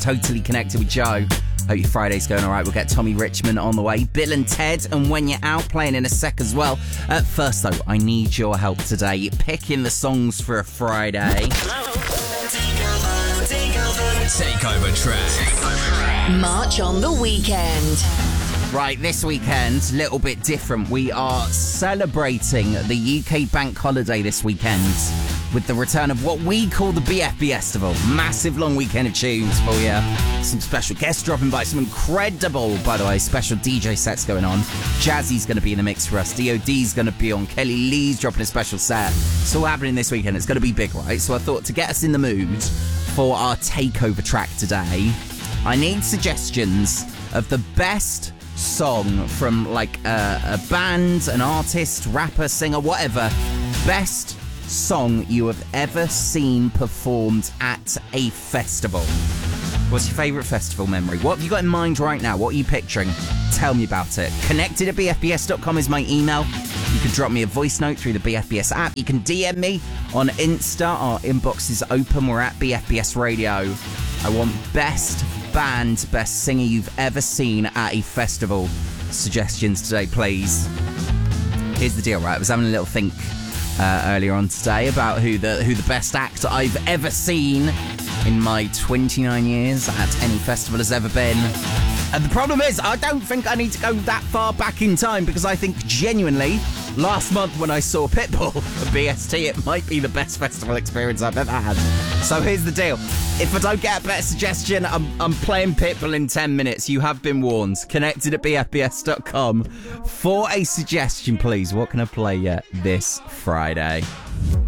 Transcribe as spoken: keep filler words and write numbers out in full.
Totally Connected with Joe. Hope your Friday's going all right. We'll get Tommy Richmond on the way. Bill and Ted, and When You're Out playing in a sec as well. Uh, first, though, I need your help today. Picking the songs for a Friday. Takeover track. March on the weekend. Right, this weekend, a little bit different. We are celebrating the U K bank holiday this weekend with the return of what we call the B F B Festival. Massive long weekend of tunes for you. Some special guests dropping by, some incredible, by the way, special D J sets going on. Jazzy's going to be in the mix for us. D O D's going to be on. Kelly Lee's dropping a special set. It's all happening this weekend. It's going to be big, right? So I thought to get us in the mood for our takeover track today, I need suggestions of the best song from like a, a band, an artist, rapper, singer, whatever. Best song you have ever seen performed at a festival. What's your favourite festival memory? What have you got in mind right now? What are you picturing? Tell me about it. Connected at b f b s dot com is my email. You can drop me a voice note through the B F B S app. You can D M me on Insta. Our inbox is open. We're at B F B S Radio. I want best band, best singer you've ever seen at a festival. Suggestions today, please. Here's the deal, right? I was having a little think uh, earlier on today about who the who the best act I've ever seen in my twenty-nine years at any festival has ever been. And the problem is, I don't think I need to go that far back in time, because I think genuinely, last month when I saw Pitbull at B S T, it might be the best festival experience I've ever had. So here's the deal. If I don't get a better suggestion, I'm, I'm playing Pitbull in ten minutes. You have been warned. Connected at b f b s dot com for a suggestion, please. What can I play yet this Friday?